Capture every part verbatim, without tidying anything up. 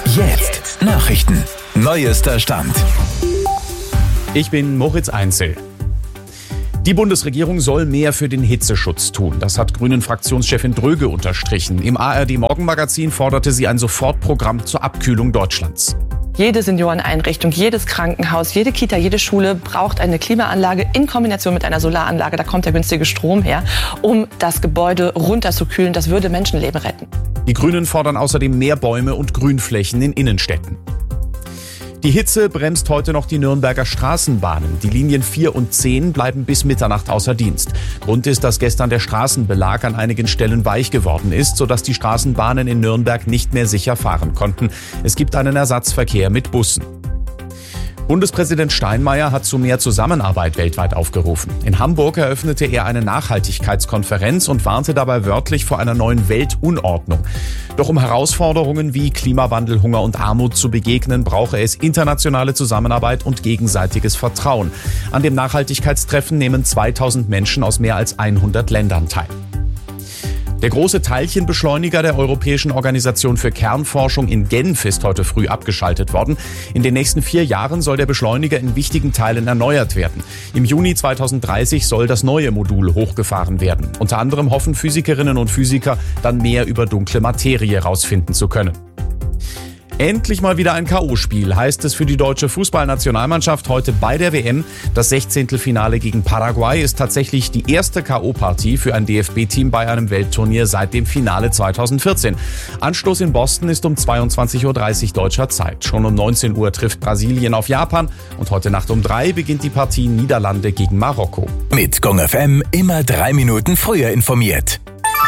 Jetzt Nachrichten. Neuester Stand. Ich bin Moritz Einzel. Die Bundesregierung soll mehr für den Hitzeschutz tun. Das hat Grünen-Fraktionschefin Dröge unterstrichen. Im A R D-Morgenmagazin forderte sie ein Sofortprogramm zur Abkühlung Deutschlands. Jede Senioreneinrichtung, jedes Krankenhaus, jede Kita, jede Schule braucht eine Klimaanlage in Kombination mit einer Solaranlage. Da kommt der günstige Strom her, um das Gebäude runterzukühlen. Das würde Menschenleben retten. Die Grünen fordern außerdem mehr Bäume und Grünflächen in Innenstädten. Die Hitze bremst heute noch die Nürnberger Straßenbahnen. Die Linien vier und zehn bleiben bis Mitternacht außer Dienst. Grund ist, dass gestern der Straßenbelag an einigen Stellen weich geworden ist, sodass die Straßenbahnen in Nürnberg nicht mehr sicher fahren konnten. Es gibt einen Ersatzverkehr mit Bussen. Bundespräsident Steinmeier hat zu mehr Zusammenarbeit weltweit aufgerufen. In Hamburg eröffnete er eine Nachhaltigkeitskonferenz und warnte dabei wörtlich vor einer neuen Weltunordnung. Doch um Herausforderungen wie Klimawandel, Hunger und Armut zu begegnen, brauche es internationale Zusammenarbeit und gegenseitiges Vertrauen. An dem Nachhaltigkeitstreffen nehmen zweitausend Menschen aus mehr als hundert Ländern teil. Der große Teilchenbeschleuniger der Europäischen Organisation für Kernforschung in Genf ist heute früh abgeschaltet worden. In den nächsten vier Jahren soll der Beschleuniger in wichtigen Teilen erneuert werden. Im Juni zweitausenddreißig soll das neue Modul hochgefahren werden. Unter anderem hoffen Physikerinnen und Physiker, dann mehr über dunkle Materie herausfinden zu können. Endlich mal wieder ein K O-Spiel, heißt es für die deutsche Fußballnationalmannschaft heute bei der W M. Das Sechzehntelfinale gegen Paraguay ist tatsächlich die erste K O-Partie für ein D F B-Team bei einem Weltturnier seit dem Finale zweitausendvierzehn. Anstoß in Boston ist um zweiundzwanzig Uhr dreißig deutscher Zeit. Schon um neunzehn Uhr trifft Brasilien auf Japan und heute Nacht um drei beginnt die Partie Niederlande gegen Marokko. Mit Gong F M immer drei Minuten früher informiert.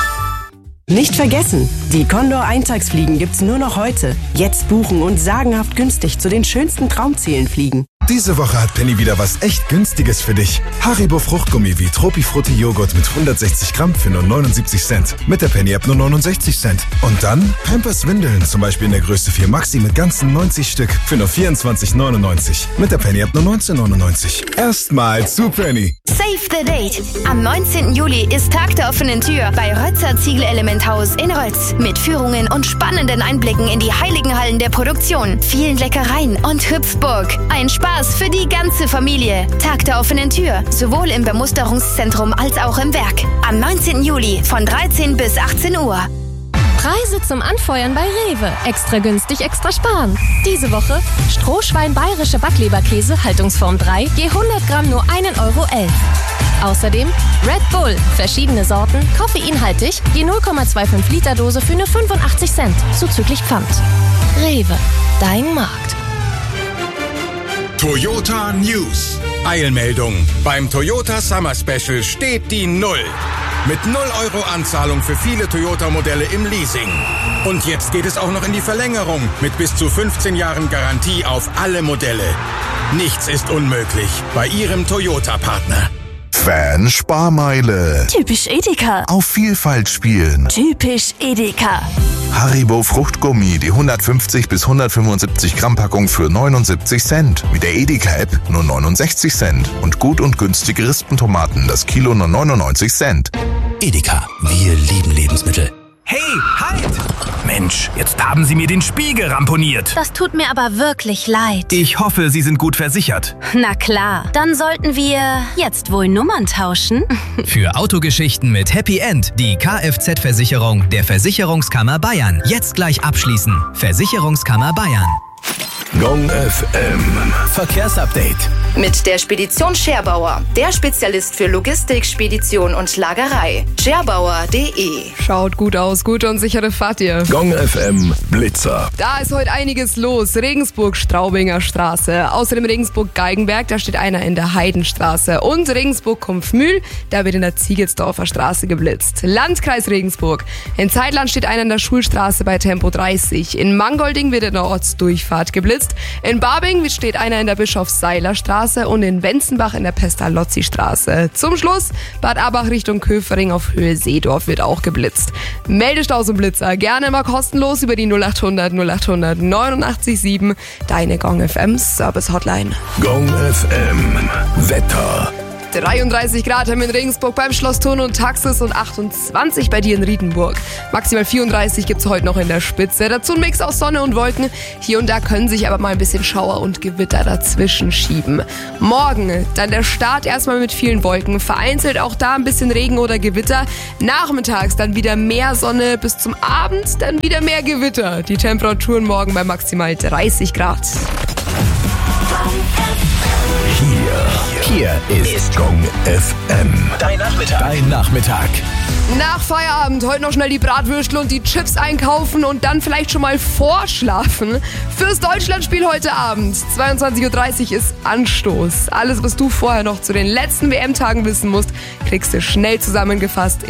Nicht vergessen, die Condor-Eintagsfliegen gibt's nur noch heute. Jetzt buchen und sagenhaft günstig zu den schönsten Traumzielen fliegen. Diese Woche hat Penny wieder was echt Günstiges für dich. Haribo Fruchtgummi wie Tropifrutti Joghurt mit hundertsechzig Gramm für nur neunundsiebzig Cent. Mit der Penny-App nur neunundsechzig Cent. Und dann Pampers Windeln, zum Beispiel in der Größe vier Maxi mit ganzen neunzig Stück für nur vierundzwanzig neunundneunzig. Mit der Penny-App nur neunzehn neunundneunzig. Erstmal zu Penny. Save the date. Am neunzehnten Juli ist Tag der offenen Tür bei Rötzer Ziegel-Elementhaus in Rötz. Mit Führungen und spannenden Einblicken in die heiligen Hallen der Produktion, vielen Leckereien und Hüpfburg. Ein Spaß für die ganze Familie. Tag der offenen Tür, sowohl im Bemusterungszentrum als auch im Werk. Am neunzehnten Juli von dreizehn bis achtzehn Uhr. Preise zum Anfeuern bei Rewe. Extra günstig, extra sparen. Diese Woche Strohschwein bayerische Backleberkäse, Haltungsform drei, je hundert Gramm nur ein Euro elf. Außerdem Red Bull, verschiedene Sorten, koffeinhaltig, je null Komma fünfundzwanzig Liter Dose für nur fünfundachtzig Cent, zuzüglich Pfand. Rewe, dein Markt. Toyota News. Eilmeldung. Beim Toyota Summer Special steht die Null. Mit null Euro Anzahlung für viele Toyota-Modelle im Leasing. Und jetzt geht es auch noch in die Verlängerung mit bis zu fünfzehn Jahren Garantie auf alle Modelle. Nichts ist unmöglich bei Ihrem Toyota-Partner. Fan-Sparmeile. Typisch Edeka. Auf Vielfalt spielen. Typisch Edeka. Haribo Fruchtgummi, die hundertfünfzig bis hundertfünfundsiebzig Gramm Packung für neunundsiebzig Cent. Mit der Edeka-App nur neunundsechzig Cent. Und gut und günstige Rispentomaten, das Kilo nur neunundneunzig Cent. Edeka, wir lieben Lebensmittel. Hey, halt! Mensch, jetzt haben Sie mir den Spiegel ramponiert. Das tut mir aber wirklich leid. Ich hoffe, Sie sind gut versichert. Na klar, dann sollten wir jetzt wohl Nummern tauschen. Für Autogeschichten mit Happy End die Kfz-Versicherung der Versicherungskammer Bayern. Jetzt gleich abschließen. Versicherungskammer Bayern. Gong F M. Verkehrsupdate. Mit der Spedition Scherbauer, der Spezialist für Logistik, Spedition und Lagerei. scherbauer punkt de. Schaut gut aus, gute und sichere Fahrt ihr. Gong F M Blitzer. Da ist heute einiges los. Regensburg-Straubinger Straße. Außerdem Regensburg-Geigenberg, da steht einer in der Heidenstraße. Und Regensburg-Kumpfmühl, da wird in der Ziegelsdorfer Straße geblitzt. Landkreis Regensburg. In Zeitland steht einer in der Schulstraße bei Tempo dreißig. In Mangolding wird in der Ortsdurchfahrt geblitzt. In Babing steht einer in der Bischofsseiler-Straße und in Wenzenbach in der Pestalozzi-Straße. Zum Schluss Bad Abach Richtung Köfering auf Höhe Seedorf wird auch geblitzt. Meldestaus und Blitzer gerne mal kostenlos über die null acht hundert null acht hundert neunundachtzig sieben. Deine Gong F M Service Hotline. Gong F M Wetter. dreiunddreißig Grad haben wir in Regensburg beim Schloss Thurn und Taxis und achtundzwanzig bei dir in Riedenburg. Maximal vierunddreißig gibt's heute noch in der Spitze. Dazu ein Mix aus Sonne und Wolken. Hier und da können sich aber mal ein bisschen Schauer und Gewitter dazwischen schieben. Morgen dann der Start erstmal mit vielen Wolken. Vereinzelt auch da ein bisschen Regen oder Gewitter. Nachmittags dann wieder mehr Sonne. Bis zum Abend dann wieder mehr Gewitter. Die Temperaturen morgen bei maximal dreißig Grad. Hier, hier ist Gong F M. Dein Nachmittag. Dein Nachmittag. Nach Feierabend heute noch schnell die Bratwürstel und die Chips einkaufen und dann vielleicht schon mal vorschlafen. Fürs Deutschlandspiel heute Abend. zweiundzwanzig Uhr dreißig ist Anstoß. Alles, was du vorher noch zu den letzten W M-Tagen wissen musst, kriegst du schnell zusammengefasst